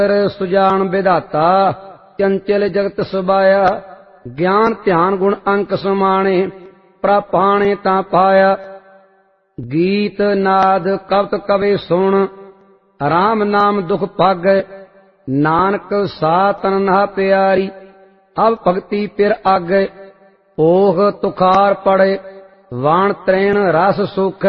सुजान विधाता चंचल जगत सुबाया। ज्ञान ध्यान गुण अंक समाने प्रापाणे ता पाया। गीत नाद कवत कवे सुन राम नाम दुख पागै। नानक सातन नहा प्यारी अब भगति पिर आगै। ओह तुखार पड़े वाण त्रैण रस सुख